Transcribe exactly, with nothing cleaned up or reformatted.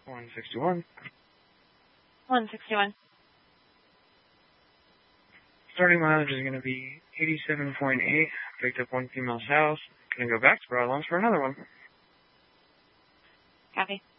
one sixty-one. one sixty-one. Starting mileage is going to be eighty-seven point eight. Picked up one female house. Going to go back to Broad Launch for another one. Copy.